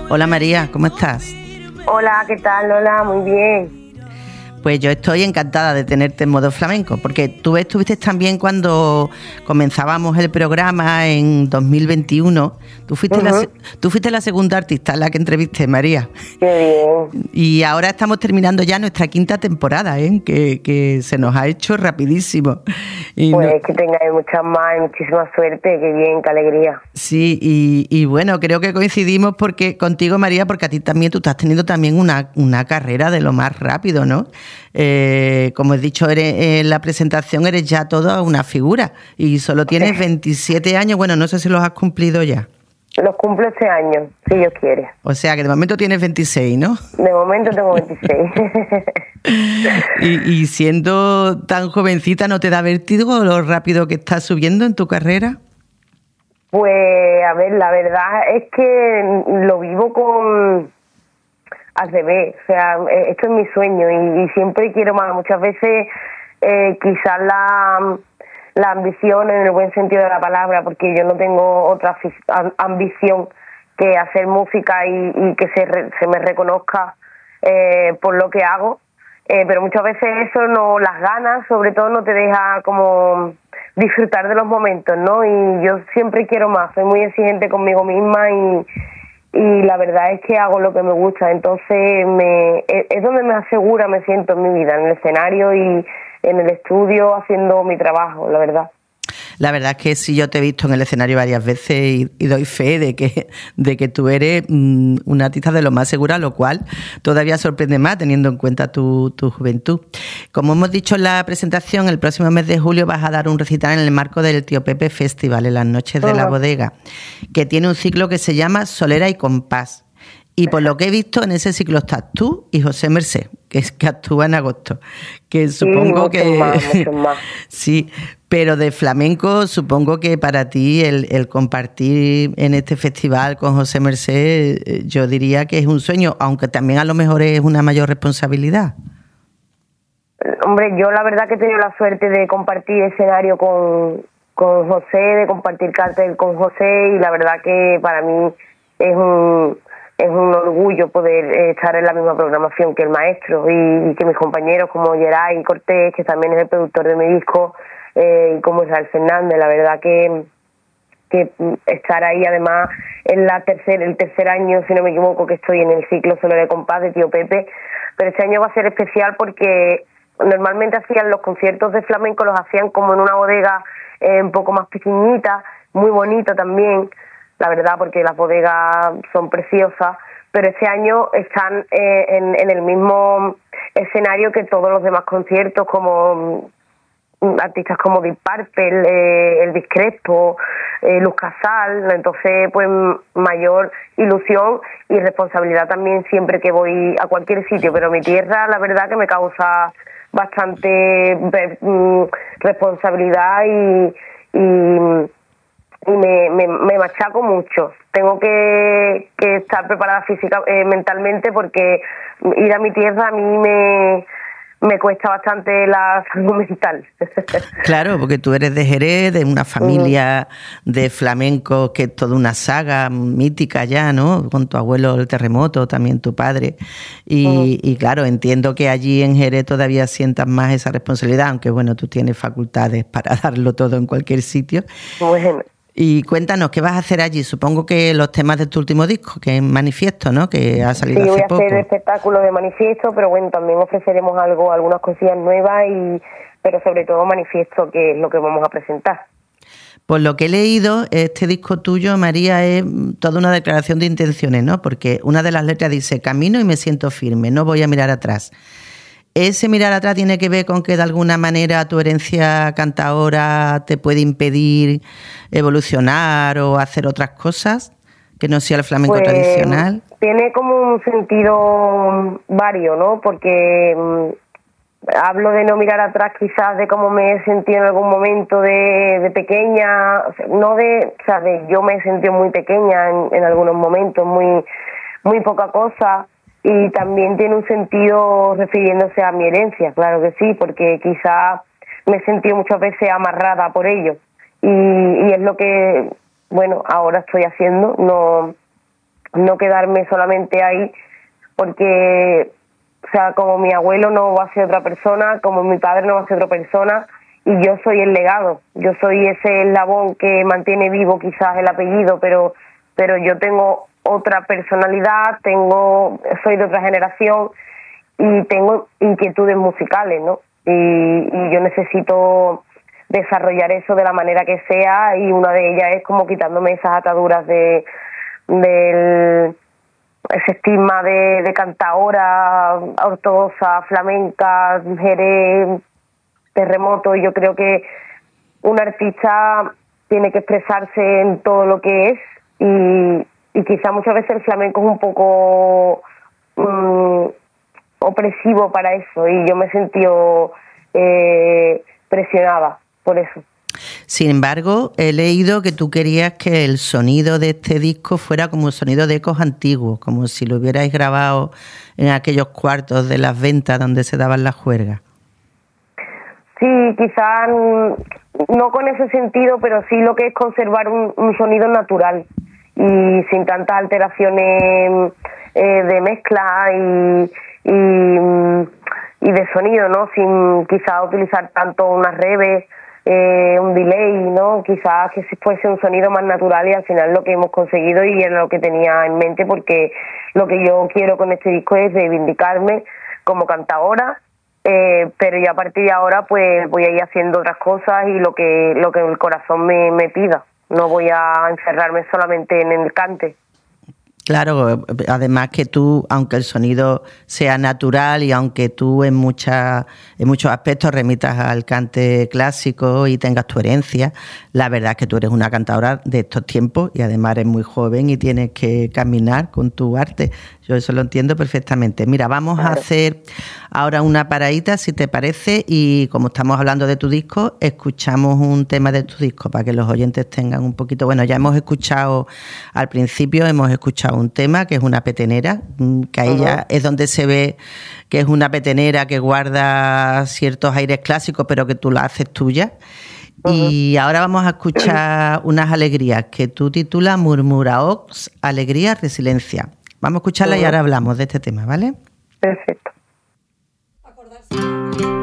Hola María, ¿cómo estás? Hola, ¿qué tal, Lola? Muy bien. Pues yo estoy encantada de tenerte en modo flamenco, porque tú estuviste también cuando comenzábamos el programa en 2021. Tú fuiste la segunda artista en la que entrevisté, María. Qué bien. Y ahora estamos terminando ya nuestra quinta temporada, ¿eh? Que se nos ha hecho rapidísimo. Y Pues que tengáis mucha más y muchísima suerte. Qué bien, qué alegría. Sí, y bueno, creo que coincidimos porque contigo, María, porque a ti también tú estás teniendo también una carrera de lo más rápido, ¿no? Como he dicho en la presentación, eres ya toda una figura y solo tienes 27 años. Bueno, no sé si los has cumplido ya. Los cumplo este año, si Dios quiere. O sea, que de momento tienes 26, ¿no? De momento tengo 26. Y siendo tan jovencita, ¿no te da vértigo lo rápido que estás subiendo en tu carrera? Pues, a ver, la verdad es que lo vivo al revés. O sea, esto es mi sueño y siempre quiero más. Muchas veces quizás la ambición en el buen sentido de la palabra, porque yo no tengo otra ambición que hacer música y que se me reconozca por lo que hago, pero muchas veces eso no, las ganas sobre todo no te deja como disfrutar de los momentos, ¿no? Y yo siempre quiero más, soy muy exigente conmigo misma y la verdad es que hago lo que me gusta, entonces es donde me asegura, me siento en mi vida, en el escenario y en el estudio haciendo mi trabajo, la verdad. La verdad es que sí, yo te he visto en el escenario varias veces y doy fe de que tú eres una artista de lo más segura, lo cual todavía sorprende más teniendo en cuenta tu juventud. Como hemos dicho en la presentación, el próximo mes de julio vas a dar un recital en el marco del Tío Pepe Festival, en las noches de la bodega, que tiene un ciclo que se llama Solera y Compás. Y por lo que he visto, en ese ciclo estás tú y José Mercé, que actúa en agosto. Que supongo mucho más. Sí, pero de flamenco, supongo que para ti el compartir en este festival con José Mercé, yo diría que es un sueño, aunque también a lo mejor es una mayor responsabilidad. Hombre, yo la verdad que he tenido la suerte de compartir escenario con José, de compartir cartel con José, y la verdad que para mí es un orgullo poder estar en la misma programación que el maestro y que mis compañeros como Geray Cortés, que también es el productor de mi disco, y como Israel Fernández. La verdad que estar ahí, además en el tercer año, si no me equivoco, que estoy en el ciclo Solera y Compás de Tío Pepe, pero este año va a ser especial porque normalmente hacían los conciertos de flamenco, los hacían como en una bodega un poco más pequeñita, muy bonita también, la verdad, porque las bodegas son preciosas, pero este año están en el mismo escenario que todos los demás conciertos, como artistas como Deep Purple, Elvis Crespo, Luz Casal. Entonces pues mayor ilusión y responsabilidad también siempre que voy a cualquier sitio, pero mi tierra la verdad que me causa bastante responsabilidad y me machaco mucho. Tengo que estar preparada mentalmente, porque ir a mi tierra a mí me cuesta bastante la salud mental. Claro, porque tú eres de Jerez, de una familia de flamencos que es toda una saga mítica ya, ¿no? Con tu abuelo el terremoto, también tu padre. Y claro, entiendo que allí en Jerez todavía sientas más esa responsabilidad, aunque bueno, tú tienes facultades para darlo todo en cualquier sitio. Bueno. Y cuéntanos, ¿qué vas a hacer allí? Supongo que los temas de tu último disco, que es Manifiesto, ¿no? Que ha salido hace poco. Sí, voy a hacer espectáculos de Manifiesto, pero bueno, también ofreceremos algunas cosillas nuevas, pero sobre todo Manifiesto, que es lo que vamos a presentar. Por lo que he leído, este disco tuyo, María, es toda una declaración de intenciones, ¿no? Porque una de las letras dice: camino y me siento firme, no voy a mirar atrás. ¿Ese mirar atrás tiene que ver con que de alguna manera tu herencia cantaora te puede impedir evolucionar o hacer otras cosas que no sea el flamenco tradicional? Tiene como un sentido vario, ¿no? Porque hablo de no mirar atrás, quizás de cómo me he sentido en algún momento de pequeña, yo me he sentido muy pequeña en algunos momentos, muy poca cosa. Y también tiene un sentido refiriéndose a mi herencia, claro que sí, porque quizá me he sentido muchas veces amarrada por ello. Y es lo que, bueno, ahora estoy haciendo. no quedarme solamente ahí, porque, o sea, como mi abuelo no va a ser otra persona, como mi padre no va a ser otra persona, y yo soy el legado, yo soy ese eslabón que mantiene vivo quizás el apellido, pero yo tengo otra personalidad, soy de otra generación y tengo inquietudes musicales, ¿no? Y yo necesito desarrollar eso de la manera que sea, y una de ellas es como quitándome esas ataduras del ese estigma de cantaora ortodoxa, flamenca, Jerez, terremoto. Y yo creo que un artista tiene que expresarse en todo lo que es, y quizá muchas veces el flamenco es un poco opresivo para eso, y yo me he sentido presionada por eso. Sin embargo, he leído que tú querías que el sonido de este disco fuera como un sonido de ecos antiguos, como si lo hubierais grabado en aquellos cuartos de las ventas donde se daban las juergas. Sí, quizás no con ese sentido, pero sí lo que es conservar un sonido natural y sin tantas alteraciones de mezcla y de sonido, ¿no? Sin quizás utilizar tanto unas reverbs, un delay, ¿no? Quizás que fuese un sonido más natural, y al final lo que hemos conseguido, y era lo que tenía en mente, porque lo que yo quiero con este disco es reivindicarme como cantadora, pero ya a partir de ahora pues voy a ir haciendo otras cosas y lo que el corazón me pida. No voy a encerrarme solamente en el cante. Claro, además que tú, aunque el sonido sea natural y aunque tú en muchos aspectos remitas al cante clásico y tengas tu herencia, la verdad es que tú eres una cantadora de estos tiempos, y además eres muy joven y tienes que caminar con tu arte. Yo eso lo entiendo perfectamente. Mira, vamos a hacer ahora una paradita, si te parece, y como estamos hablando de tu disco, escuchamos un tema de tu disco para que los oyentes tengan un poquito... Bueno, ya hemos escuchado, al principio hemos escuchado un tema que es una petenera, que ahí ya es donde se ve que es una petenera que guarda ciertos aires clásicos, pero que tú la haces tuya. Y ahora vamos a escuchar unas alegrías que tú titulas Murmuraox, Alegría, Resiliencia. Vamos a escucharla y ahora hablamos de este tema, ¿vale? Perfecto. Acordarse.